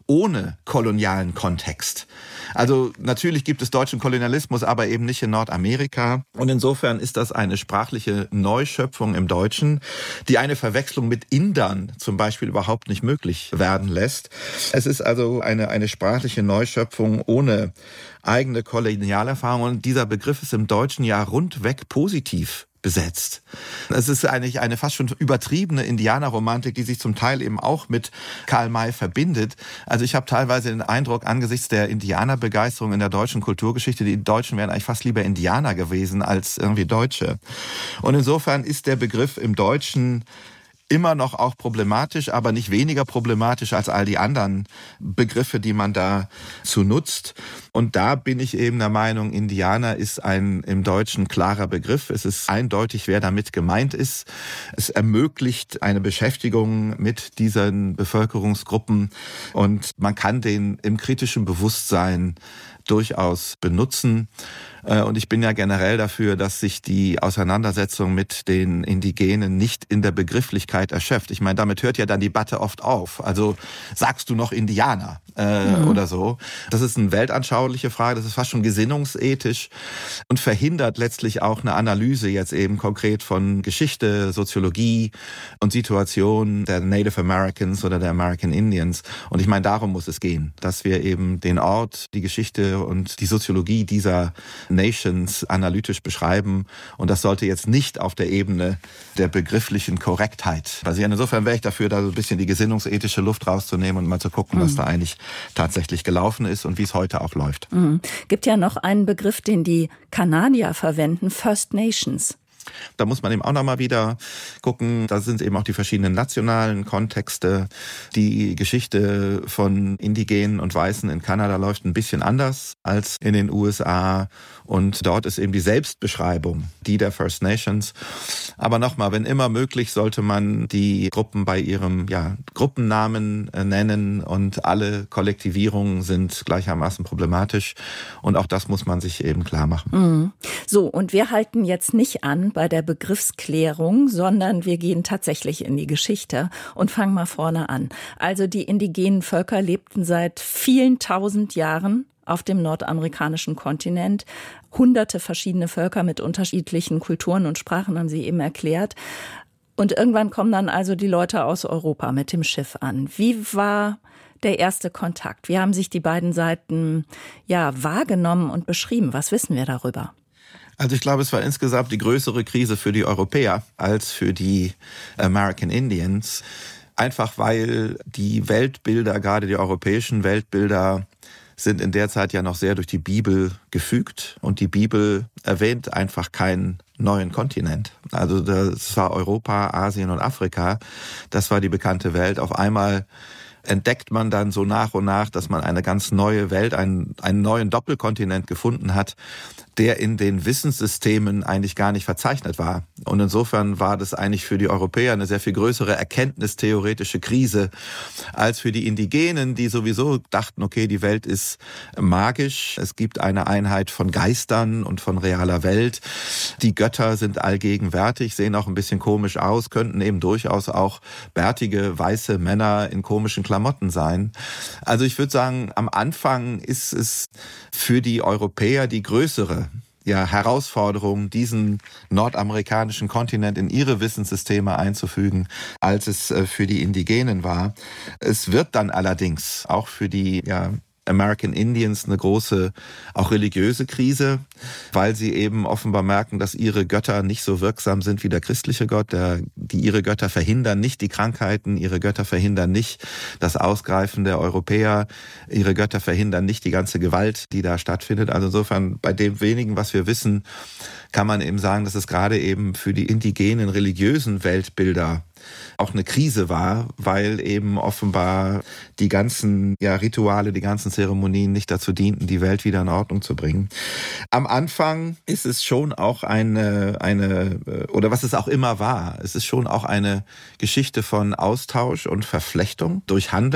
ohne kolonialen Kontext. Also natürlich gibt es deutschen Kolonialismus, aber eben nicht in Nordamerika. Und insofern ist das eine sprachliche Neuschöpfung im Deutschen, die eine Verwechslung mit Indern zum Beispiel überhaupt nicht möglich werden lässt. Es ist also eine sprachliche Neuschöpfung ohne eigene Kolonialerfahrung. Und dieser Begriff ist im Deutschen ja rundweg positiv besetzt. Es ist eigentlich eine fast schon übertriebene Indianerromantik, die sich zum Teil eben auch mit Karl May verbindet. Also ich habe teilweise den Eindruck, angesichts der Indianerbegeisterung in der deutschen Kulturgeschichte, die Deutschen wären eigentlich fast lieber Indianer gewesen als irgendwie Deutsche. Und insofern ist der Begriff im Deutschen immer noch auch problematisch, aber nicht weniger problematisch als all die anderen Begriffe, die man dazu nutzt. Und da bin ich eben der Meinung, Indianer ist ein im Deutschen klarer Begriff. Es ist eindeutig, wer damit gemeint ist. Es ermöglicht eine Beschäftigung mit diesen Bevölkerungsgruppen und man kann den im kritischen Bewusstsein durchaus benutzen. Und ich bin ja generell dafür, dass sich die Auseinandersetzung mit den Indigenen nicht in der Begrifflichkeit erschöpft. Ich meine, damit hört ja dann die Debatte oft auf. Also sagst du noch Indianer oder so? Das ist eine weltanschauliche Frage, das ist fast schon gesinnungsethisch und verhindert letztlich auch eine Analyse jetzt eben konkret von Geschichte, Soziologie und Situation der Native Americans oder der American Indians. Und ich meine, darum muss es gehen, dass wir eben den Ort, die Geschichte und die Soziologie dieser Nations analytisch beschreiben. Und das sollte jetzt nicht auf der Ebene der begrifflichen Korrektheit basieren. Insofern wäre ich dafür, da so ein bisschen die gesinnungsethische Luft rauszunehmen und mal zu gucken, was da eigentlich tatsächlich gelaufen ist und wie es heute auch läuft. Gibt ja noch einen Begriff, den die Kanadier verwenden, First Nations. Da muss man eben auch nochmal wieder gucken, da sind eben auch die verschiedenen nationalen Kontexte. Die Geschichte von Indigenen und Weißen in Kanada läuft ein bisschen anders als in den USA. Und dort ist eben die Selbstbeschreibung die der First Nations. Aber nochmal, wenn immer möglich, sollte man die Gruppen bei ihrem Gruppennamen nennen und alle Kollektivierungen sind gleichermaßen problematisch. Und auch das muss man sich eben klar machen. So, und wir halten jetzt nicht an bei der Begriffsklärung, sondern wir gehen tatsächlich in die Geschichte und fangen mal vorne an. Also die indigenen Völker lebten seit vielen tausend Jahren auf dem nordamerikanischen Kontinent. Hunderte verschiedene Völker mit unterschiedlichen Kulturen und Sprachen haben Sie eben erklärt. Und irgendwann kommen dann also die Leute aus Europa mit dem Schiff an. Wie war der erste Kontakt? Wie haben sich die beiden Seiten wahrgenommen und beschrieben? Was wissen wir darüber? Also ich glaube, es war insgesamt die größere Krise für die Europäer als für die American Indians. Einfach weil die Weltbilder, gerade die europäischen Weltbilder, sind in der Zeit ja noch sehr durch die Bibel gefügt. Und die Bibel erwähnt einfach keinen neuen Kontinent. Also das war Europa, Asien und Afrika. Das war die bekannte Welt. Auf einmal entdeckt man dann so nach und nach, dass man eine ganz neue Welt, einen neuen Doppelkontinent gefunden hat, der in den Wissenssystemen eigentlich gar nicht verzeichnet war. Und insofern war das eigentlich für die Europäer eine sehr viel größere erkenntnistheoretische Krise als für die Indigenen, die sowieso dachten, okay, die Welt ist magisch, es gibt eine Einheit von Geistern und von realer Welt. Die Götter sind allgegenwärtig, sehen auch ein bisschen komisch aus, könnten eben durchaus auch bärtige, weiße Männer in komischen Klamotten sein. Also ich würde sagen, am Anfang ist es für die Europäer die größere Herausforderung, diesen nordamerikanischen Kontinent in ihre Wissenssysteme einzufügen, als es für die Indigenen war. Es wird dann allerdings auch für die American Indians eine große, auch religiöse Krise, weil sie eben offenbar merken, dass ihre Götter nicht so wirksam sind wie der christliche Gott. Ihre Götter verhindern nicht die Krankheiten, ihre Götter verhindern nicht das Ausgreifen der Europäer, ihre Götter verhindern nicht die ganze Gewalt, die da stattfindet. Also insofern, bei dem wenigen, was wir wissen, kann man eben sagen, dass es gerade eben für die indigenen religiösen Weltbilder auch eine Krise war, weil eben offenbar die ganzen Rituale, die ganzen Zeremonien nicht dazu dienten, die Welt wieder in Ordnung zu bringen. Am Anfang ist es schon auch eine oder was es auch immer war, es ist schon auch eine Geschichte von Austausch und Verflechtung durch Handel.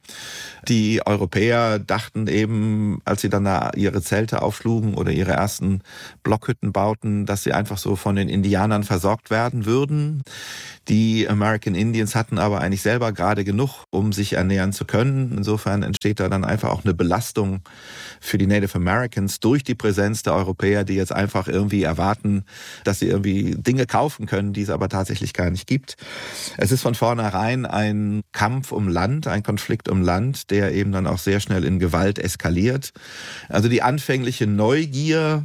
Die Europäer dachten eben, als sie dann da ihre Zelte aufschlugen oder ihre ersten Blockhütten bauten, dass sie einfach so von den Indianern versorgt werden würden. Die American Indians hatten aber eigentlich selber gerade genug, um sich ernähren zu können. Insofern entsteht da dann einfach auch eine Belastung für die Native Americans durch die Präsenz der Europäer, die jetzt einfach irgendwie erwarten, dass sie irgendwie Dinge kaufen können, die es aber tatsächlich gar nicht gibt. Es ist von vornherein ein Kampf um Land, ein Konflikt um Land, der eben dann auch sehr schnell in Gewalt eskaliert. Also die anfängliche Neugier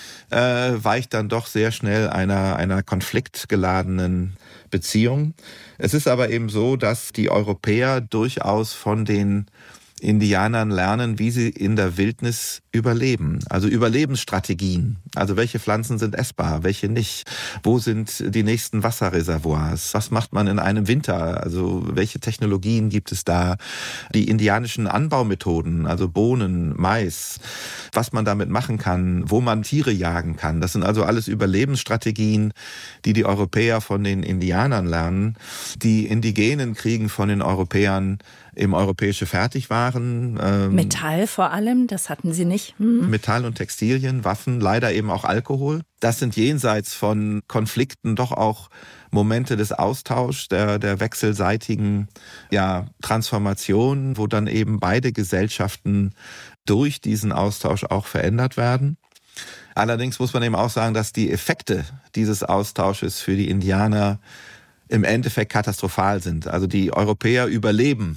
weicht dann doch sehr schnell einer konfliktgeladenen Beziehung. Es ist aber eben so, dass die Europäer durchaus von den Indianern lernen, wie sie in der Wildnis überleben. Also Überlebensstrategien. Also welche Pflanzen sind essbar, welche nicht? Wo sind die nächsten Wasserreservoirs? Was macht man in einem Winter? Also welche Technologien gibt es da? Die indianischen Anbaumethoden, also Bohnen, Mais, was man damit machen kann, wo man Tiere jagen kann. Das sind also alles Überlebensstrategien, die Europäer von den Indianern lernen. Die Indigenen kriegen von den Europäern eben europäische Fertigwaren. Metall vor allem, das hatten sie nicht. Metall und Textilien, Waffen, leider eben auch Alkohol. Das sind jenseits von Konflikten doch auch Momente des Austauschs, der wechselseitigen Transformation, wo dann eben beide Gesellschaften durch diesen Austausch auch verändert werden. Allerdings muss man eben auch sagen, dass die Effekte dieses Austausches für die Indianer im Endeffekt katastrophal sind. Also die Europäer überleben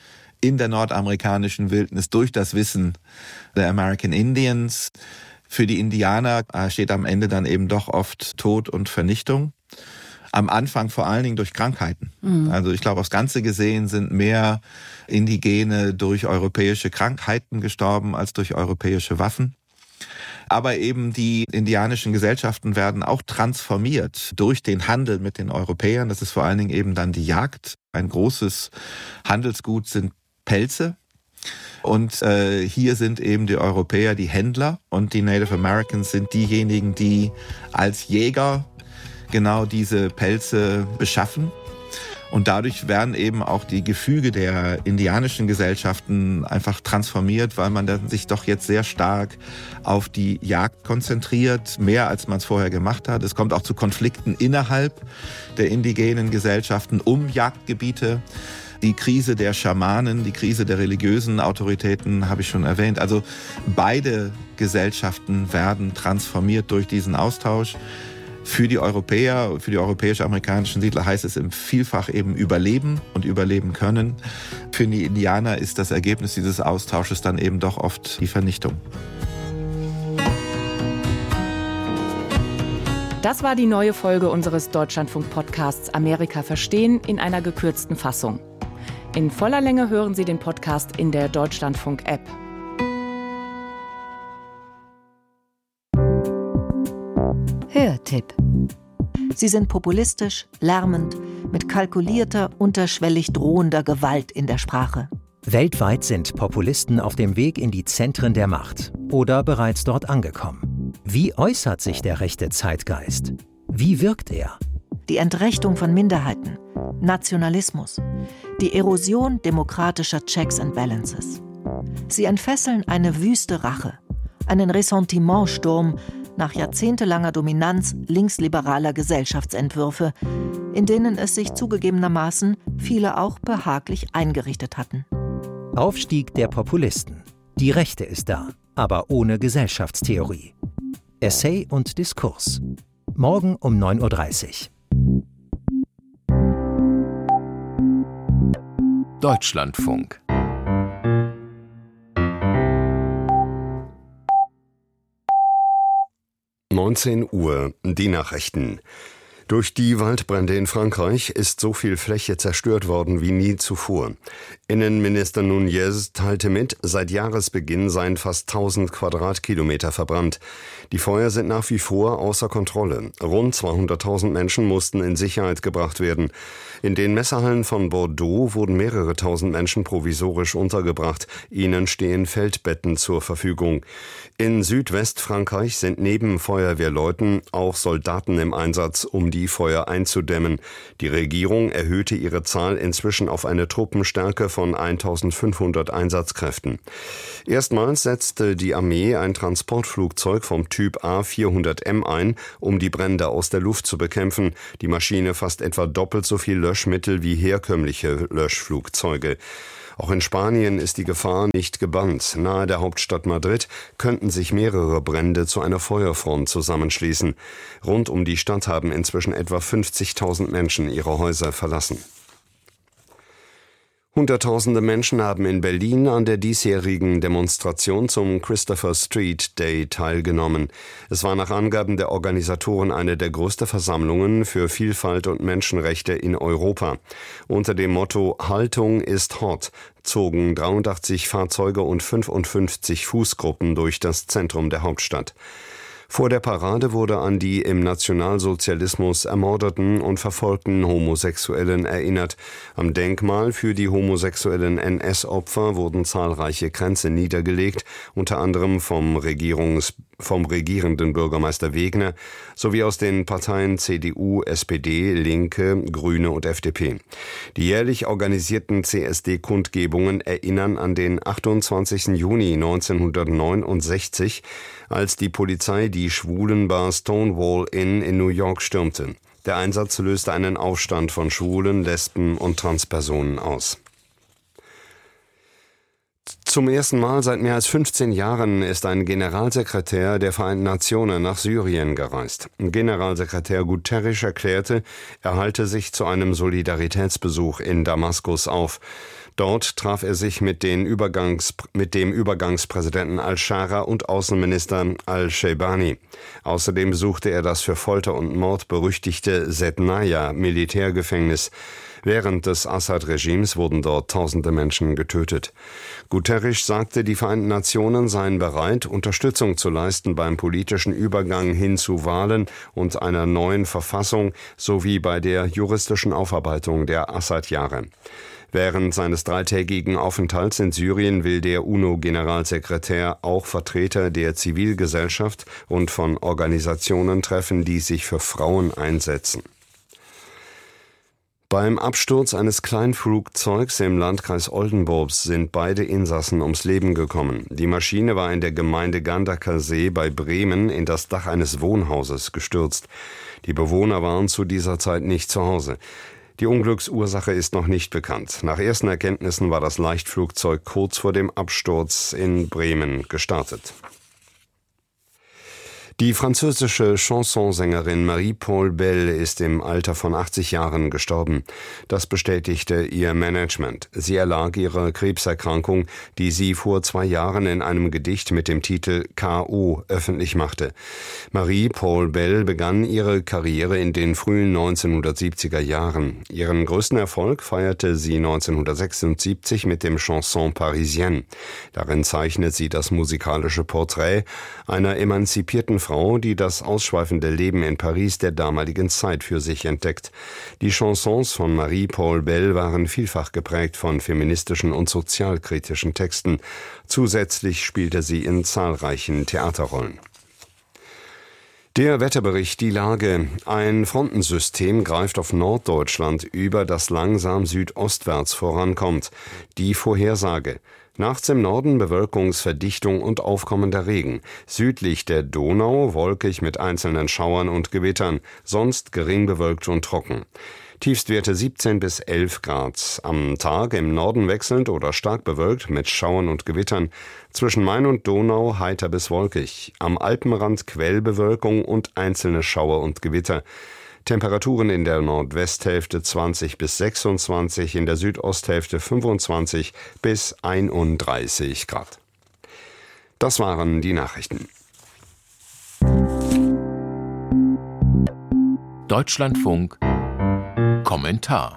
in der nordamerikanischen Wildnis durch das Wissen der American Indians. Für die Indianer steht am Ende dann eben doch oft Tod und Vernichtung. Am Anfang vor allen Dingen durch Krankheiten. Also ich glaube, aufs Ganze gesehen sind mehr Indigene durch europäische Krankheiten gestorben als durch europäische Waffen. Aber eben die indianischen Gesellschaften werden auch transformiert durch den Handel mit den Europäern. Das ist vor allen Dingen eben dann die Jagd. Ein großes Handelsgut sind Pelze. Und hier sind eben die Europäer die Händler und die Native Americans sind diejenigen, die als Jäger genau diese Pelze beschaffen. Und dadurch werden eben auch die Gefüge der indianischen Gesellschaften einfach transformiert, weil man dann sich doch jetzt sehr stark auf die Jagd konzentriert, mehr als man es vorher gemacht hat. Es kommt auch zu Konflikten innerhalb der indigenen Gesellschaften um Jagdgebiete. Die Krise der Schamanen, die Krise der religiösen Autoritäten habe ich schon erwähnt. Also beide Gesellschaften werden transformiert durch diesen Austausch. Für die Europäer, für die europäisch-amerikanischen Siedler heißt es im Vielfach eben überleben und überleben können. Für die Indianer ist das Ergebnis dieses Austausches dann eben doch oft die Vernichtung. Das war die neue Folge unseres Deutschlandfunk-Podcasts Amerika verstehen in einer gekürzten Fassung. In voller Länge hören Sie den Podcast in der Deutschlandfunk-App. Hörtipp. Sie sind populistisch, lärmend, mit kalkulierter, unterschwellig drohender Gewalt in der Sprache. Weltweit sind Populisten auf dem Weg in die Zentren der Macht oder bereits dort angekommen. Wie äußert sich der rechte Zeitgeist? Wie wirkt er? Die Entrechtung von Minderheiten, Nationalismus, die Erosion demokratischer Checks and Balances. Sie entfesseln eine wüste Rache, einen Ressentimentsturm nach jahrzehntelanger Dominanz linksliberaler Gesellschaftsentwürfe, in denen es sich zugegebenermaßen viele auch behaglich eingerichtet hatten. Aufstieg der Populisten. Die Rechte ist da, aber ohne Gesellschaftstheorie. Essay und Diskurs. Morgen um 9:30 Uhr. Deutschlandfunk. (19 Uhr), die Nachrichten. Durch die Waldbrände in Frankreich ist so viel Fläche zerstört worden wie nie zuvor. Innenminister Nunez teilte mit, seit Jahresbeginn seien fast 1000 Quadratkilometer verbrannt. Die Feuer sind nach wie vor außer Kontrolle. Rund 200.000 Menschen mussten in Sicherheit gebracht werden. In den Messehallen von Bordeaux wurden mehrere tausend Menschen provisorisch untergebracht. Ihnen stehen Feldbetten zur Verfügung. In Südwestfrankreich sind neben Feuerwehrleuten auch Soldaten im Einsatz, um die die Feuer einzudämmen. Die Regierung erhöhte ihre Zahl inzwischen auf eine Truppenstärke von 1500 Einsatzkräften. Erstmals setzte die Armee ein Transportflugzeug vom Typ A400M ein, um die Brände aus der Luft zu bekämpfen. Die Maschine fasst etwa doppelt so viel Löschmittel wie herkömmliche Löschflugzeuge. Auch in Spanien ist die Gefahr nicht gebannt. Nahe der Hauptstadt Madrid könnten sich mehrere Brände zu einer Feuerfront zusammenschließen. Rund um die Stadt haben inzwischen etwa 50.000 Menschen ihre Häuser verlassen. Hunderttausende Menschen haben in Berlin an der diesjährigen Demonstration zum Christopher Street Day teilgenommen. Es war nach Angaben der Organisatoren eine der größten Versammlungen für Vielfalt und Menschenrechte in Europa. Unter dem Motto Haltung ist hot zogen 83 Fahrzeuge und 55 Fußgruppen durch das Zentrum der Hauptstadt. Vor der Parade wurde an die im Nationalsozialismus ermordeten und verfolgten Homosexuellen erinnert. Am Denkmal für die homosexuellen NS-Opfer wurden zahlreiche Kränze niedergelegt, unter anderem vom regierenden Bürgermeister Wegner sowie aus den Parteien CDU, SPD, Linke, Grüne und FDP. Die jährlich organisierten CSD-Kundgebungen erinnern an den 28. Juni 1969, als die Polizei die Schwulenbar Stonewall Inn in New York stürmte. Der Einsatz löste einen Aufstand von Schwulen, Lesben und Transpersonen aus. Zum ersten Mal seit mehr als 15 Jahren ist ein Generalsekretär der Vereinten Nationen nach Syrien gereist. Generalsekretär Guterres erklärte, er halte sich zu einem Solidaritätsbesuch in Damaskus auf. Dort traf er sich mit dem Übergangspräsidenten al-Shara und Außenminister al-Sheibani. Außerdem besuchte er das für Folter und Mord berüchtigte Sednaya-Militärgefängnis. Während des Assad-Regimes wurden dort tausende Menschen getötet. Guterres sagte, die Vereinten Nationen seien bereit, Unterstützung zu leisten beim politischen Übergang hin zu Wahlen und einer neuen Verfassung sowie bei der juristischen Aufarbeitung der Assad-Jahre. Während seines dreitägigen Aufenthalts in Syrien will der UNO-Generalsekretär auch Vertreter der Zivilgesellschaft und von Organisationen treffen, die sich für Frauen einsetzen. Beim Absturz eines Kleinflugzeugs im Landkreis Oldenburg sind beide Insassen ums Leben gekommen. Die Maschine war in der Gemeinde Gandacker See bei Bremen in das Dach eines Wohnhauses gestürzt. Die Bewohner waren zu dieser Zeit nicht zu Hause. Die Unglücksursache ist noch nicht bekannt. Nach ersten Erkenntnissen war das Leichtflugzeug kurz vor dem Absturz in Bremen gestartet. Die französische Chansonsängerin Marie-Paul Bell ist im Alter von 80 Jahren gestorben. Das bestätigte ihr Management. Sie erlag ihrer Krebserkrankung, die sie vor 2 Jahren in einem Gedicht mit dem Titel K.O. öffentlich machte. Marie-Paul Bell begann ihre Karriere in den frühen 1970er Jahren. Ihren größten Erfolg feierte sie 1976 mit dem Chanson Parisienne. Darin zeichnet sie das musikalische Porträt einer emanzipierten Frau, die das ausschweifende Leben in Paris der damaligen Zeit für sich entdeckt. Die Chansons von Marie-Paul Bell waren vielfach geprägt von feministischen und sozialkritischen Texten. Zusätzlich spielte sie in zahlreichen Theaterrollen. Der Wetterbericht, die Lage. Ein Frontensystem greift auf Norddeutschland über, das langsam südostwärts vorankommt. Die Vorhersage. Nachts im Norden Bewölkungsverdichtung und aufkommender Regen. Südlich der Donau wolkig mit einzelnen Schauern und Gewittern, sonst gering bewölkt und trocken. Tiefstwerte 17 bis 11 Grad. Am Tag im Norden wechselnd oder stark bewölkt mit Schauern und Gewittern. Zwischen Main und Donau heiter bis wolkig. Am Alpenrand Quellbewölkung und einzelne Schauer und Gewitter. Temperaturen in der Nordwesthälfte 20 bis 26, in der Südosthälfte 25 bis 31 Grad. Das waren die Nachrichten. Deutschlandfunk Kommentar.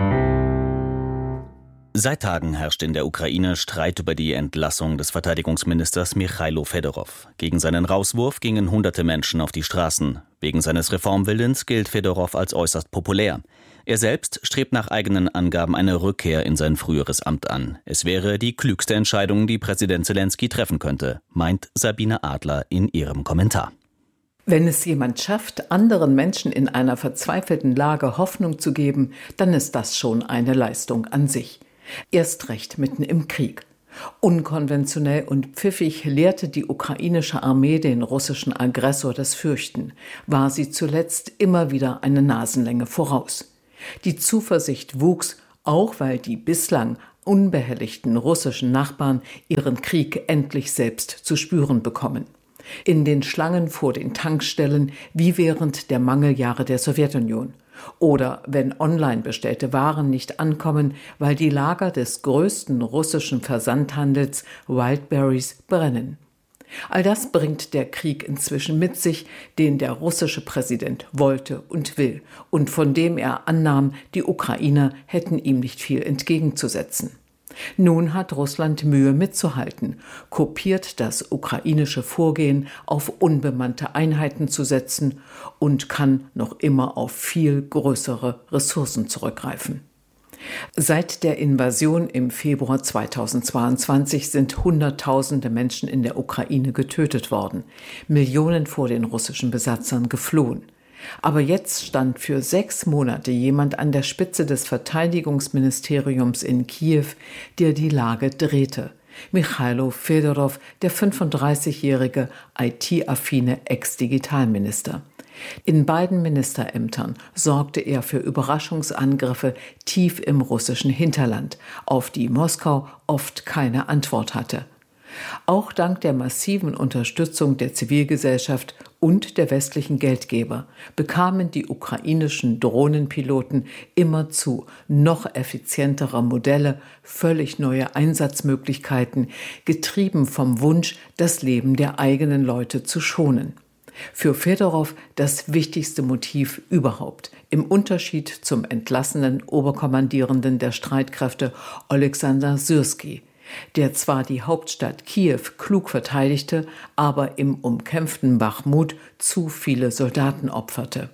Seit Tagen herrscht in der Ukraine Streit über die Entlassung des Verteidigungsministers Michailo Fedorow. Gegen seinen Rauswurf gingen hunderte Menschen auf die Straßen. Wegen seines Reformwillens gilt Fedorow als äußerst populär. Er selbst strebt nach eigenen Angaben eine Rückkehr in sein früheres Amt an. Es wäre die klügste Entscheidung, die Präsident Zelensky treffen könnte, meint Sabine Adler in ihrem Kommentar. Wenn es jemand schafft, anderen Menschen in einer verzweifelten Lage Hoffnung zu geben, dann ist das schon eine Leistung an sich. Erst recht mitten im Krieg. Unkonventionell und pfiffig lehrte die ukrainische Armee den russischen Aggressor das Fürchten, war sie zuletzt immer wieder eine Nasenlänge voraus. Die Zuversicht wuchs, auch weil die bislang unbehelligten russischen Nachbarn ihren Krieg endlich selbst zu spüren bekommen. In den Schlangen vor den Tankstellen wie während der Mangeljahre der Sowjetunion. Oder wenn online bestellte Waren nicht ankommen, weil die Lager des größten russischen Versandhandels Wildberries brennen. All das bringt der Krieg inzwischen mit sich, den der russische Präsident wollte und will und von dem er annahm, die Ukrainer hätten ihm nicht viel entgegenzusetzen. Nun hat Russland Mühe mitzuhalten, kopiert das ukrainische Vorgehen, auf unbemannte Einheiten zu setzen und kann noch immer auf viel größere Ressourcen zurückgreifen. Seit der Invasion im Februar 2022 sind Hunderttausende Menschen in der Ukraine getötet worden, Millionen vor den russischen Besatzern geflohen. Aber jetzt stand für 6 Monate jemand an der Spitze des Verteidigungsministeriums in Kiew, der die Lage drehte. Michailo Fedorov, der 35-jährige IT-affine Ex-Digitalminister. In beiden Ministerämtern sorgte er für Überraschungsangriffe tief im russischen Hinterland, auf die Moskau oft keine Antwort hatte. Auch dank der massiven Unterstützung der Zivilgesellschaft und der westlichen Geldgeber bekamen die ukrainischen Drohnenpiloten immerzu noch effizientere Modelle, völlig neue Einsatzmöglichkeiten, getrieben vom Wunsch, das Leben der eigenen Leute zu schonen. Für Fedorov das wichtigste Motiv überhaupt, im Unterschied zum entlassenen Oberkommandierenden der Streitkräfte Oleksandr Syrski, der zwar die Hauptstadt Kiew klug verteidigte, aber im umkämpften Bachmut zu viele Soldaten opferte.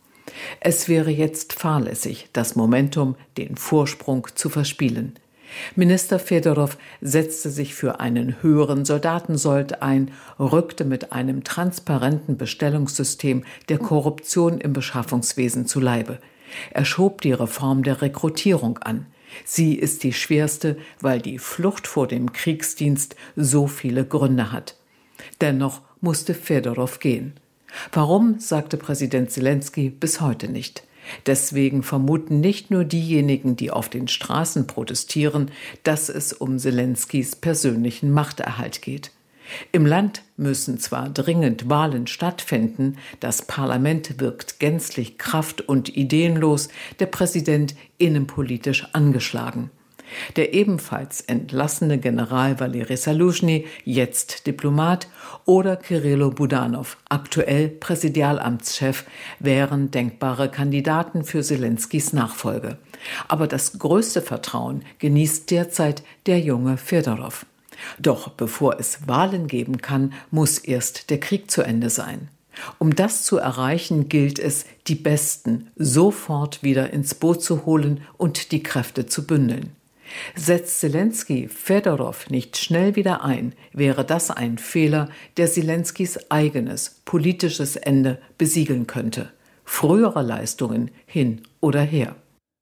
Es wäre jetzt fahrlässig, das Momentum, den Vorsprung zu verspielen. Minister Fedorov setzte sich für einen höheren Soldatensold ein, rückte mit einem transparenten Bestellungssystem der Korruption im Beschaffungswesen zu Leibe. Er schob die Reform der Rekrutierung an. Sie ist die schwerste, weil die Flucht vor dem Kriegsdienst so viele Gründe hat. Dennoch musste Fedorov gehen. Warum, sagte Präsident Selenskyj bis heute nicht. Deswegen vermuten nicht nur diejenigen, die auf den Straßen protestieren, dass es um Selenskyjs persönlichen Machterhalt geht. Im Land müssen zwar dringend Wahlen stattfinden, das Parlament wirkt gänzlich kraft- und ideenlos, der Präsident innenpolitisch angeschlagen. Der ebenfalls entlassene General Valeri Saluzhny, jetzt Diplomat, oder Kirillo Budanov, aktuell Präsidialamtschef, wären denkbare Kandidaten für Selenskys Nachfolge. Aber das größte Vertrauen genießt derzeit der junge Fedorov. Doch bevor es Wahlen geben kann, muss erst der Krieg zu Ende sein. Um das zu erreichen, gilt es, die Besten sofort wieder ins Boot zu holen und die Kräfte zu bündeln. Setzt Selenskyj Fedorov nicht schnell wieder ein, wäre das ein Fehler, der Selenskys eigenes politisches Ende besiegeln könnte. Frühere Leistungen hin oder her.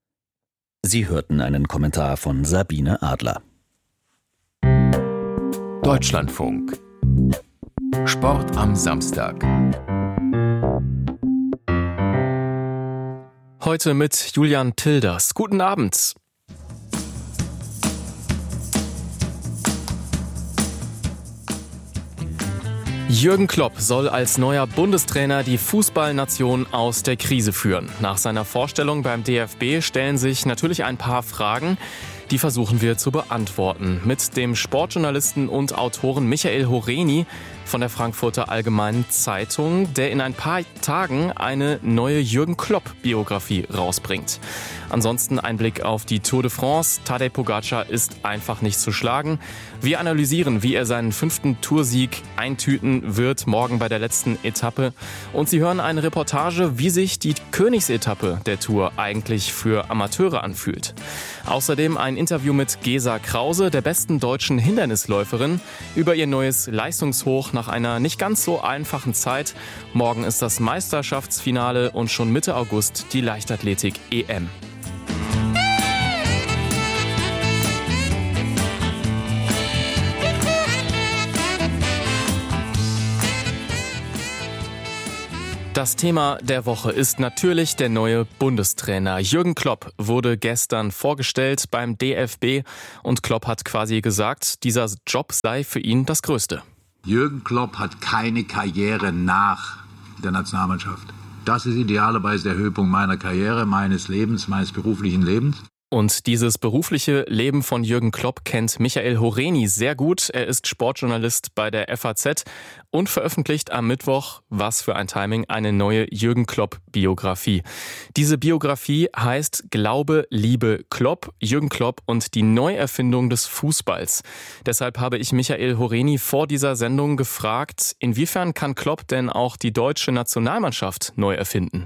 Sie hörten einen Kommentar von Sabine Adler. Deutschlandfunk. Sport am Samstag. Heute mit Julian Tilders. Guten Abend. Jürgen Klopp soll als neuer Bundestrainer die Fußballnation aus der Krise führen. Nach seiner Vorstellung beim DFB stellen sich natürlich ein paar Fragen. Die versuchen wir zu beantworten mit dem Sportjournalisten und Autoren Michael Horeni von der Frankfurter Allgemeinen Zeitung, der in ein paar Tagen eine neue Jürgen Klopp-Biografie rausbringt. Ansonsten ein Blick auf die Tour de France. Tadej Pogacar ist einfach nicht zu schlagen. Wir analysieren, wie er seinen 5. Toursieg eintüten wird, morgen bei der letzten Etappe. Und Sie hören eine Reportage, wie sich die Königsetappe der Tour eigentlich für Amateure anfühlt. Außerdem ein Interview mit Gesa Krause, der besten deutschen Hindernisläuferin, über ihr neues Leistungshoch nach einer nicht ganz so einfachen Zeit. Morgen ist das Meisterschaftsfinale und schon Mitte August die Leichtathletik-EM. Das Thema der Woche ist natürlich der neue Bundestrainer. Jürgen Klopp wurde gestern vorgestellt beim DFB und Klopp hat quasi gesagt, dieser Job sei für ihn das Größte. Jürgen Klopp hat keine Karriere nach der Nationalmannschaft. Das ist idealerweise der Höhepunkt meiner Karriere, meines Lebens, meines beruflichen Lebens. Und dieses berufliche Leben von Jürgen Klopp kennt Michael Horeni sehr gut. Er ist Sportjournalist bei der FAZ und veröffentlicht am Mittwoch, was für ein Timing, eine neue Jürgen Klopp-Biografie. Diese Biografie heißt Glaube, Liebe, Klopp, Jürgen Klopp und die Neuerfindung des Fußballs. Deshalb habe ich Michael Horeni vor dieser Sendung gefragt, inwiefern kann Klopp denn auch die deutsche Nationalmannschaft neu erfinden?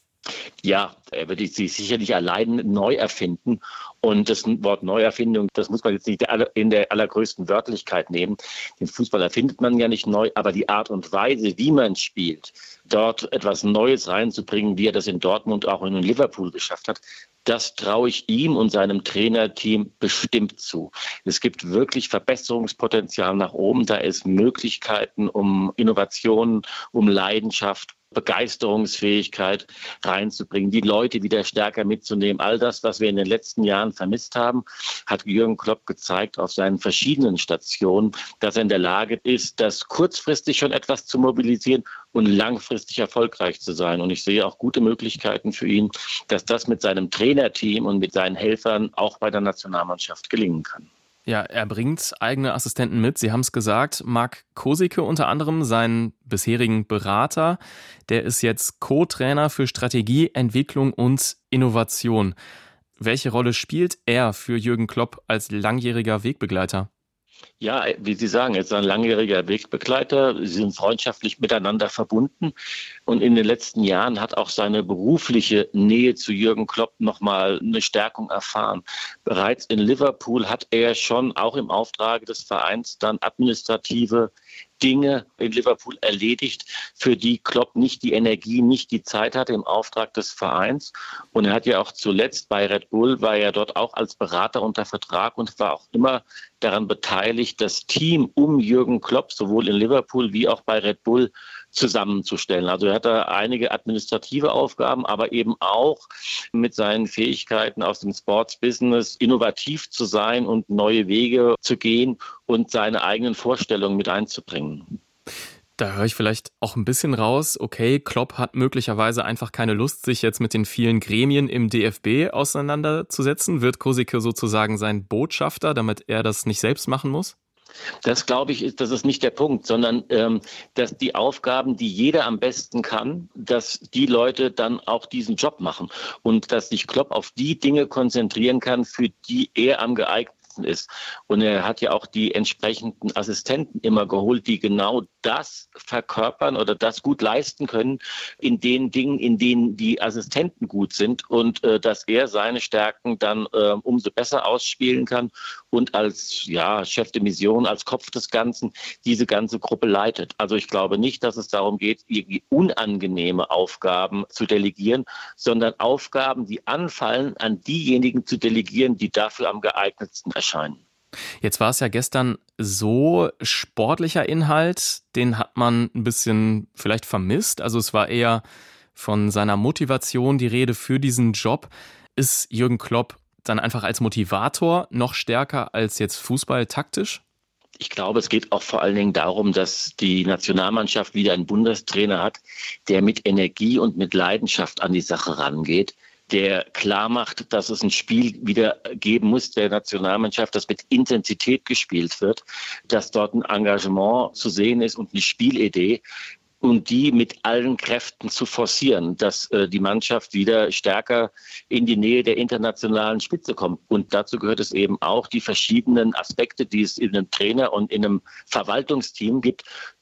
Ja, er wird sich sicherlich allein neu erfinden. Und das Wort Neuerfindung, das muss man jetzt nicht in der allergrößten Wörtlichkeit nehmen. Den Fußball erfindet man ja nicht neu, aber die Art und Weise, wie man spielt, dort etwas Neues reinzubringen, wie er das in Dortmund auch in Liverpool geschafft hat, das traue ich ihm und seinem Trainerteam bestimmt zu. Es gibt wirklich Verbesserungspotenzial nach oben. Da ist Möglichkeiten, um Innovationen, um Leidenschaft, Begeisterungsfähigkeit reinzubringen, die Leute wieder stärker mitzunehmen. All das, was wir in den letzten Jahren vermisst haben, hat Jürgen Klopp gezeigt auf seinen verschiedenen Stationen, dass er in der Lage ist, das kurzfristig schon etwas zu mobilisieren und langfristig erfolgreich zu sein. Und ich sehe auch gute Möglichkeiten für ihn, dass das mit seinem Trainerteam und mit seinen Helfern auch bei der Nationalmannschaft gelingen kann. Ja, er bringt eigene Assistenten mit. Sie haben es gesagt, Marc Kosicke unter anderem, seinen bisherigen Berater. Der ist jetzt Co-Trainer für Strategie, Entwicklung und Innovation. Welche Rolle spielt er für Jürgen Klopp als langjähriger Wegbegleiter? Ja, wie Sie sagen, er ist ein langjähriger Wegbegleiter. Sie sind freundschaftlich miteinander verbunden. Und in den letzten Jahren hat auch seine berufliche Nähe zu Jürgen Klopp nochmal eine Stärkung erfahren. Bereits in Liverpool hat er schon auch im Auftrag des Vereins dann administrative Dinge in Liverpool erledigt, für die Klopp nicht die Energie, nicht die Zeit hatte im Auftrag des Vereins. Und er hat ja auch zuletzt bei Red Bull, war er dort auch als Berater unter Vertrag und war auch immer daran beteiligt, das Team um Jürgen Klopp sowohl in Liverpool wie auch bei Red Bull zusammenzustellen. Also er hat da einige administrative Aufgaben, aber eben auch mit seinen Fähigkeiten aus dem Sports-Business innovativ zu sein und neue Wege zu gehen und seine eigenen Vorstellungen mit einzubringen. Da höre ich vielleicht auch ein bisschen raus, okay, Klopp hat möglicherweise einfach keine Lust, sich jetzt mit den vielen Gremien im DFB auseinanderzusetzen. Wird Kosicke sozusagen sein Botschafter, damit er das nicht selbst machen muss? Das glaube ich, das ist nicht der Punkt, sondern dass die Aufgaben, die jeder am besten kann, dass die Leute dann auch diesen Job machen und dass sich Klopp auf die Dinge konzentrieren kann, für die er am geeignetsten ist. Und er hat ja auch die entsprechenden Assistenten immer geholt, die genau das verkörpern oder das gut leisten können in den Dingen, in denen die Assistenten gut sind und dass er seine Stärken dann umso besser ausspielen kann und als Chef de Mission, als Kopf des Ganzen diese ganze Gruppe leitet. Also ich glaube nicht, dass es darum geht, irgendwie unangenehme Aufgaben zu delegieren, sondern Aufgaben, die anfallen, an diejenigen zu delegieren, die dafür am geeignetsten erscheinen. Jetzt war es ja gestern so, sportlicher Inhalt, den hat man ein bisschen vielleicht vermisst. Also es war eher von seiner Motivation die Rede für diesen Job. Ist Jürgen Klopp dann einfach als Motivator noch stärker als jetzt Fußball taktisch? Ich glaube, es geht auch vor allen Dingen darum, dass die Nationalmannschaft wieder einen Bundestrainer hat, der mit Energie und mit Leidenschaft an die Sache rangeht, der klar macht, dass es ein Spiel wieder geben muss der Nationalmannschaft, das mit Intensität gespielt wird, dass dort ein Engagement zu sehen ist und eine Spielidee, und die mit allen Kräften zu forcieren, dass die Mannschaft wieder stärker in die Nähe der internationalen Spitze kommt. Und dazu gehört es eben auch, die verschiedenen Aspekte, die es in einem Trainer und in einem Verwaltungsteam gibt,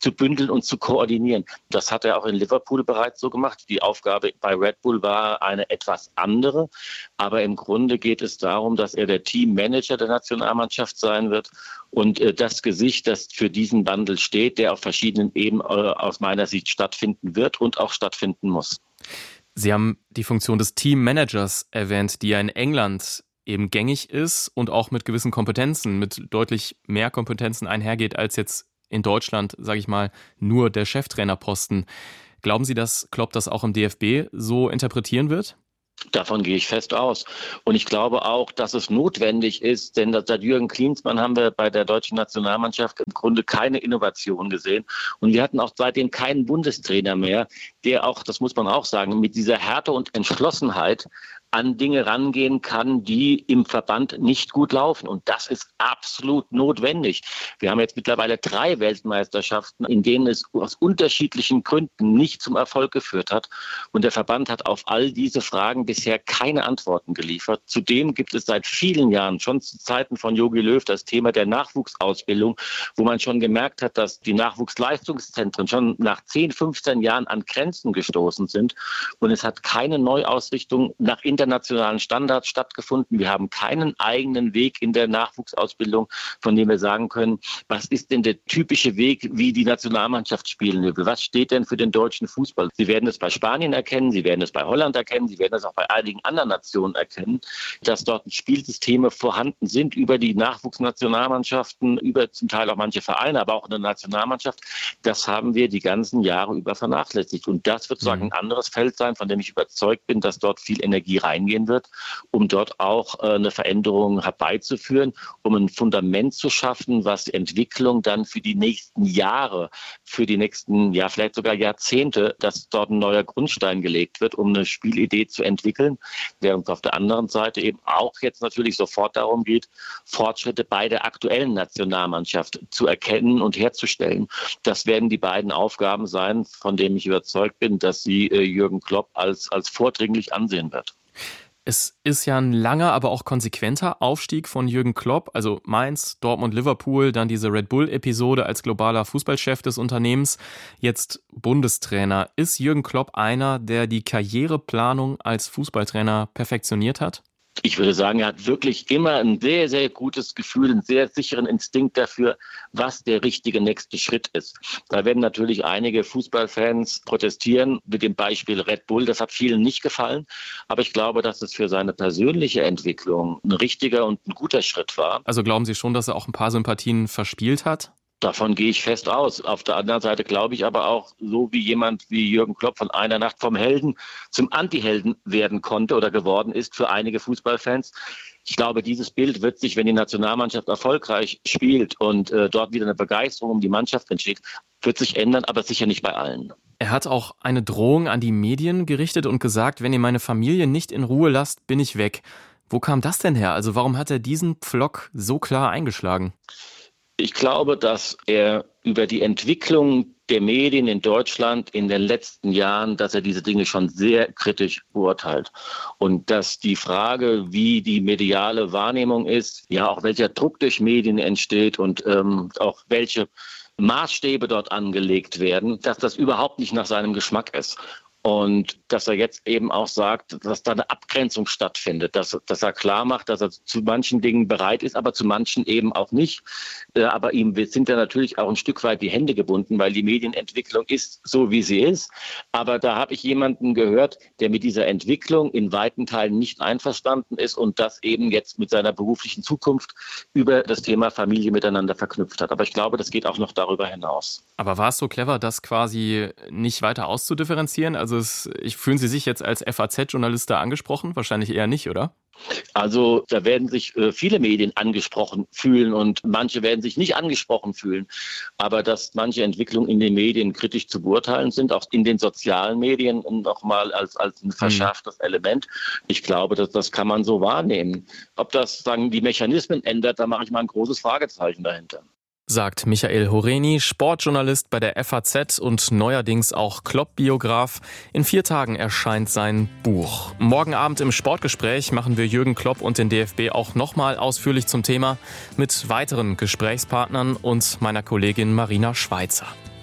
zu bündeln und zu koordinieren. Das hat er auch in Liverpool bereits so gemacht. Die Aufgabe bei Red Bull war eine etwas andere. Aber im Grunde geht es darum, dass er der Teammanager der Nationalmannschaft sein wird und das Gesicht, das für diesen Wandel steht, der auf verschiedenen Ebenen aus meiner Sicht stattfinden wird und auch stattfinden muss. Sie haben die Funktion des Teammanagers erwähnt, die ja in England eben gängig ist und auch mit gewissen Kompetenzen, mit deutlich mehr Kompetenzen einhergeht als jetzt in Deutschland, sage ich mal, nur der Cheftrainerposten. Glauben Sie, dass Klopp das auch im DFB so interpretieren wird? Davon gehe ich fest aus. Und ich glaube auch, dass es notwendig ist, denn seit Jürgen Klinsmann haben wir bei der deutschen Nationalmannschaft im Grunde keine Innovation gesehen. Und wir hatten auch seitdem keinen Bundestrainer mehr, der auch, das muss man auch sagen, mit dieser Härte und Entschlossenheit an Dinge rangehen kann, die im Verband nicht gut laufen. Und das ist absolut notwendig. Wir haben jetzt mittlerweile 3 Weltmeisterschaften, in denen es aus unterschiedlichen Gründen nicht zum Erfolg geführt hat. Und der Verband hat auf all diese Fragen bisher keine Antworten geliefert. Zudem gibt es seit vielen Jahren, schon zu Zeiten von Jogi Löw, das Thema der Nachwuchsausbildung, wo man schon gemerkt hat, dass die Nachwuchsleistungszentren schon nach 10, 15 Jahren an Grenzen gestoßen sind. Und es hat keine Neuausrichtung nach internationalen Standards stattgefunden. Wir haben keinen eigenen Weg in der Nachwuchsausbildung, von dem wir sagen können, was ist denn der typische Weg, wie die Nationalmannschaft spielen will? Was steht denn für den deutschen Fußball? Sie werden es bei Spanien erkennen, Sie werden es bei Holland erkennen, Sie werden es auch bei einigen anderen Nationen erkennen, dass dort Spielsysteme vorhanden sind über die Nachwuchsnationalmannschaften, über zum Teil auch manche Vereine, aber auch in der Nationalmannschaft. Das haben wir die ganzen Jahre über vernachlässigt. Und das wird sozusagen ein anderes Feld sein, von dem ich überzeugt bin, dass dort viel Energie reingehen wird, um dort auch eine Veränderung herbeizuführen, um ein Fundament zu schaffen, was die Entwicklung dann für die nächsten Jahre, für die nächsten, ja vielleicht sogar Jahrzehnte, dass dort ein neuer Grundstein gelegt wird, um eine Spielidee zu entwickeln, während es auf der anderen Seite eben auch jetzt natürlich sofort darum geht, Fortschritte bei der aktuellen Nationalmannschaft zu erkennen und herzustellen. Das werden die beiden Aufgaben sein, von denen ich überzeugt bin, dass sie Jürgen Klopp als vordringlich ansehen wird. Es ist ja ein langer, aber auch konsequenter Aufstieg von Jürgen Klopp, also Mainz, Dortmund, Liverpool, dann diese Red Bull-Episode als globaler Fußballchef des Unternehmens, jetzt Bundestrainer. Ist Jürgen Klopp einer, der die Karriereplanung als Fußballtrainer perfektioniert hat? Ich würde sagen, er hat wirklich immer ein sehr, sehr gutes Gefühl, einen sehr sicheren Instinkt dafür, was der richtige nächste Schritt ist. Da werden natürlich einige Fußballfans protestieren mit dem Beispiel Red Bull. Das hat vielen nicht gefallen. Aber ich glaube, dass es für seine persönliche Entwicklung ein richtiger und ein guter Schritt war. Also glauben Sie schon, dass er auch ein paar Sympathien verspielt hat? Davon gehe ich fest aus. Auf der anderen Seite glaube ich aber auch, so wie jemand wie Jürgen Klopp von einer Nacht vom Helden zum Antihelden werden konnte oder geworden ist für einige Fußballfans. Ich glaube, dieses Bild wird sich, wenn die Nationalmannschaft erfolgreich spielt und dort wieder eine Begeisterung um die Mannschaft entsteht, wird sich ändern, aber sicher nicht bei allen. Er hat auch eine Drohung an die Medien gerichtet und gesagt, wenn ihr meine Familie nicht in Ruhe lasst, bin ich weg. Wo kam das denn her? Also warum hat er diesen Pflock so klar eingeschlagen? Ich glaube, dass er über die Entwicklung der Medien in Deutschland in den letzten Jahren, dass er diese Dinge schon sehr kritisch beurteilt. Und dass die Frage, wie die mediale Wahrnehmung ist, ja auch welcher Druck durch Medien entsteht und auch welche Maßstäbe dort angelegt werden, dass das überhaupt nicht nach seinem Geschmack ist. Und dass er jetzt eben auch sagt, dass da eine Abgrenzung stattfindet, dass er klar macht, dass er zu manchen Dingen bereit ist, aber zu manchen eben auch nicht. Aber ihm sind ja natürlich auch ein Stück weit die Hände gebunden, weil die Medienentwicklung ist so, wie sie ist. Aber da habe ich jemanden gehört, der mit dieser Entwicklung in weiten Teilen nicht einverstanden ist und das eben jetzt mit seiner beruflichen Zukunft über das Thema Familie miteinander verknüpft hat. Aber ich glaube, das geht auch noch darüber hinaus. Aber war es so clever, das quasi nicht weiter auszudifferenzieren? Also fühlen Sie sich jetzt als FAZ-Journalist da angesprochen? Wahrscheinlich eher nicht, oder? Also da werden sich viele Medien angesprochen fühlen und manche werden sich nicht angesprochen fühlen. Aber dass manche Entwicklungen in den Medien kritisch zu beurteilen sind, auch in den sozialen Medien nochmal als ein verschärftes Element. Ich glaube, das kann man so wahrnehmen. Ob das die Mechanismen ändert, da mache ich mal ein großes Fragezeichen dahinter. Sagt Michael Horeni, Sportjournalist bei der FAZ und neuerdings auch Klopp-Biograf. In 4 Tagen erscheint sein Buch. Morgen Abend im Sportgespräch machen wir Jürgen Klopp und den DFB auch nochmal ausführlich zum Thema mit weiteren Gesprächspartnern und meiner Kollegin Marina Schweizer.